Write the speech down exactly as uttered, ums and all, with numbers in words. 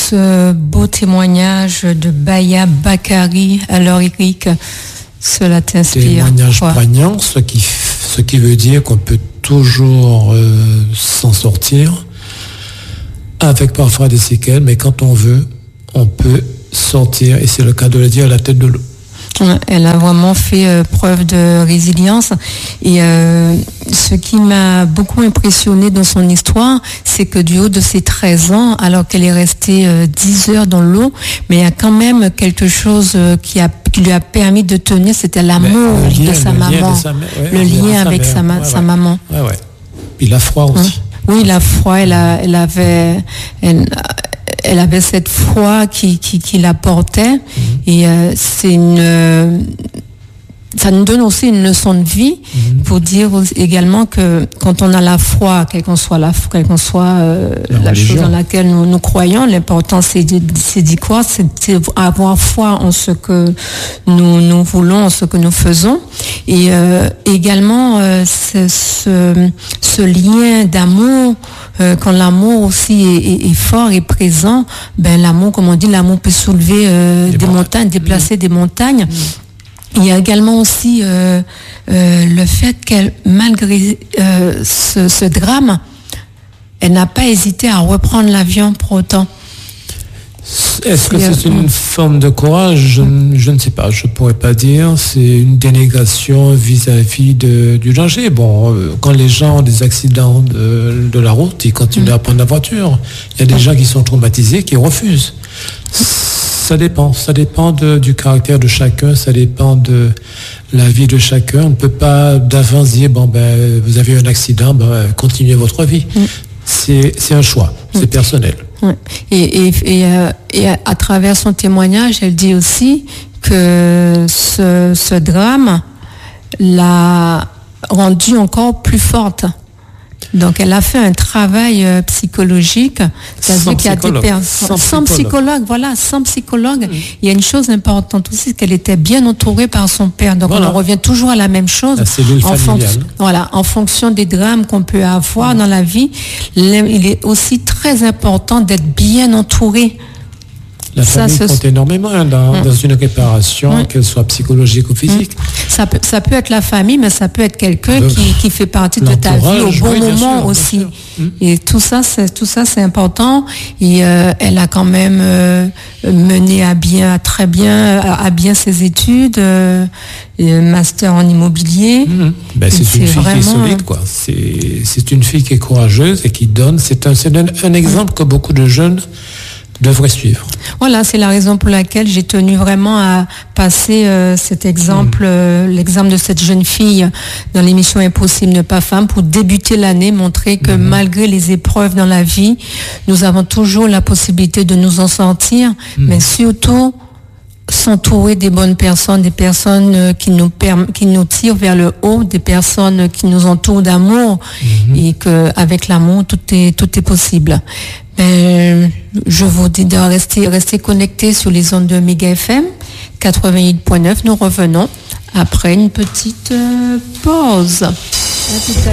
ce beau témoignage de Baya Bakari. Alors Eric, cela t'inspire? Témoignage poignant, ce qui, ce qui veut dire qu'on peut toujours euh, s'en sortir, avec parfois des séquelles, mais quand on veut, on peut sortir, et c'est le cas de le dire, à la tête de l'eau. Elle a vraiment fait euh, preuve de résilience. Et euh, ce qui m'a beaucoup impressionné dans son histoire, c'est que du haut de ses treize ans, alors qu'elle est restée euh, dix heures dans l'eau, mais il y a quand même quelque chose euh, qui, a, qui lui a permis de tenir, c'était l'amour de sa maman. Sa mère, ouais, le lien avec sa, ma- ouais, sa ouais. maman. Ouais, ouais. Puis la foi aussi. Hein? Oui, la foi, elle, a, elle avait... Elle, elle avait cette foi qui, qui, qui la portait. Mmh. Et euh, c'est une... Euh, ça nous donne aussi une leçon de vie mmh. pour dire également que quand on a la foi, quelle qu'on soit la, quelle qu'on soit euh, la, la chose dans laquelle nous, nous croyons, l'important c'est d'y croire, c'est avoir foi en ce que nous, nous voulons, en ce que nous faisons. Et euh, également euh, ce, ce, ce lien d'amour, euh, quand l'amour aussi est, est, est fort et présent, ben l'amour, comme on dit, l'amour peut soulever euh, des, des montagnes, déplacer mmh. des montagnes. Mmh. Il y a également aussi euh, euh, le fait qu'elle, malgré euh, ce, ce drame, elle n'a pas hésité à reprendre l'avion pour autant. Est-ce que c'est une forme de courage? je, je ne sais pas, je ne pourrais pas dire. C'est une dénégation vis-à-vis de, du danger. Bon, euh, quand les gens ont des accidents de, de la route, ils continuent mmh. à prendre la voiture. Il y a des mmh. gens qui sont traumatisés, qui refusent. Ça dépend, ça dépend de, du caractère de chacun, ça dépend de la vie de chacun. On ne peut pas d'avance dire, bon, ben, vous avez eu un accident, ben, continuez votre vie. Mm. C'est, c'est un choix, mm. c'est personnel. Mm. Et, et, et, euh, et à, à travers son témoignage, elle dit aussi que ce, ce drame l'a rendue encore plus forte. Donc, elle a fait un travail euh, psychologique. C'est-à-dire qu'il y a des personnes sans, sans psychologue, voilà, sans psychologue. Mmh. Il y a une chose importante aussi, c'est qu'elle était bien entourée par son père. Donc, voilà. On en revient toujours à la même chose. La cellule en familiale. Fonction, voilà, en fonction des drames qu'on peut avoir mmh. dans la vie, il est aussi très important d'être bien entouré. La famille ça, compte énormément hein, dans, mmh. dans une réparation, mmh. qu'elle soit psychologique ou physique. Mmh. Ça peut, ça peut être la famille, mais ça peut être quelqu'un qui, qui fait partie de ta vie au bon oui, moment sûr, aussi. Mmh. Et tout ça, c'est, tout ça, c'est important. Et euh, elle a quand même euh, mené à bien, à très bien, à, à bien ses études, euh, master en immobilier. Mmh. Ben, c'est, c'est une fille vraiment... qui est solide, quoi. C'est, c'est une fille qui est courageuse et qui donne. C'est un, c'est un, un exemple mmh. que beaucoup de jeunes devrait suivre. Voilà, c'est la raison pour laquelle j'ai tenu vraiment à passer euh, cet exemple, mmh. euh, l'exemple de cette jeune fille dans l'émission Impossible ne pas femme, pour débuter l'année, montrer que mmh. malgré les épreuves dans la vie, nous avons toujours la possibilité de nous en sortir, mmh. mais surtout s'entourer des bonnes personnes, des personnes euh, qui nous perm- qui nous tirent vers le haut, des personnes qui nous entourent d'amour, mmh. et que avec l'amour tout est tout est possible. Ben, je vous dis de rester rester connectés sur les ondes de Méga F M quatre-vingt-huit virgule neuf. Nous revenons après une petite euh, pause.